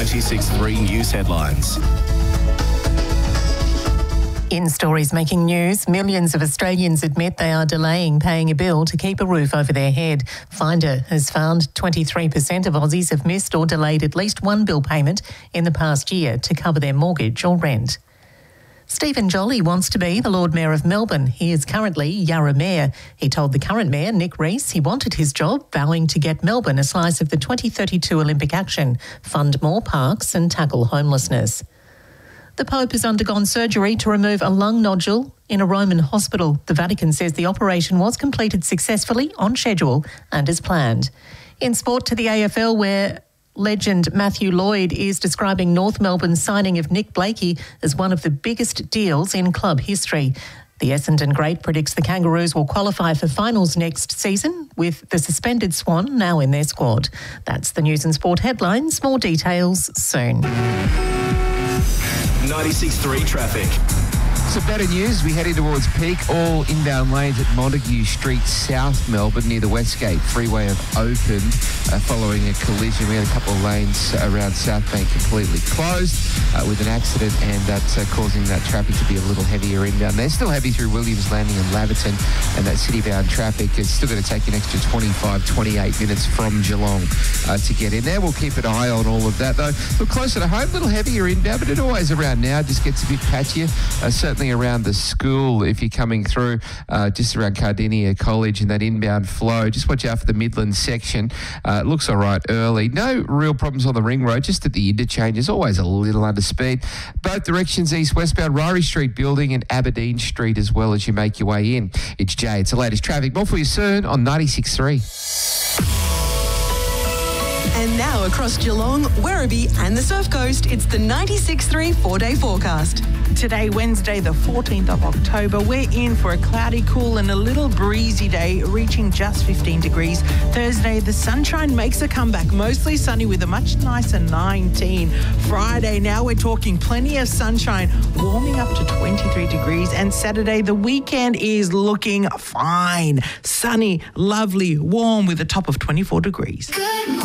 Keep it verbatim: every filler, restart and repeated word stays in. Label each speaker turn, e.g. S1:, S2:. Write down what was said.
S1: ninety-six point three News Headlines.
S2: In stories making news, millions of Australians admit they are delaying paying a bill to keep a roof over their head. Finder has found twenty-three percent of Aussies have missed or delayed at least one bill payment in the past year to cover their mortgage or rent. Stephen Jolly wants to be the Lord Mayor of Melbourne. He is currently Yarra Mayor. He told the current Mayor, Nick Rees, he wanted his job, vowing to get Melbourne a slice of the twenty thirty-two Olympic action, fund more parks and tackle homelessness. The Pope has undergone surgery to remove a lung nodule in a Roman hospital. The Vatican says the operation was completed successfully, on schedule and as planned. In sport, to the A F L, where legend Matthew Lloyd is describing North Melbourne's signing of Nick Blakey as one of the biggest deals in club history. The Essendon great predicts the Kangaroos will qualify for finals next season, with the suspended Swan now in their squad. That's the news and sport headlines. More details soon.
S1: ninety-six point three traffic.
S3: So better news, we heading towards peak. All inbound lanes at Montague Street, South Melbourne, near the Westgate Freeway have opened uh, following a collision. We had a couple of lanes around South Bank completely closed uh, with an accident, and that's uh, causing that traffic to be a little heavier inbound. They're still heavy through Williams Landing and Laverton, and that city-bound traffic is still going to take an extra twenty-five, twenty-eight minutes from Geelong uh, to get in there. We'll keep an eye on all of that, though. Look, closer to home, a little heavier inbound, but it always around now just gets a bit patchier. Uh, certainly around the school, if you're coming through uh, just around Cardinia College and that inbound flow, just watch out for the Midland section. Uh, it looks all right early. No real problems on the ring road, just at the interchange. There's always a little under speed. Both directions, east-westbound, Ryrie Street building and Aberdeen Street as well as you make your way in. It's Jay. It's the latest traffic. More for you soon on ninety-six point three.
S4: And now across Geelong, Werribee and the Surf Coast, it's the ninety-six point three four-day forecast.
S5: Today, Wednesday, the fourteenth of October, we're in for a cloudy, cool and a little breezy day, reaching just fifteen degrees. Thursday, the sunshine makes a comeback, mostly sunny with a much nicer nineteen. Friday, now we're talking plenty of sunshine, warming up to twenty-three degrees. And Saturday, the weekend is looking fine. Sunny, lovely, warm with a top of twenty-four degrees.
S6: Good.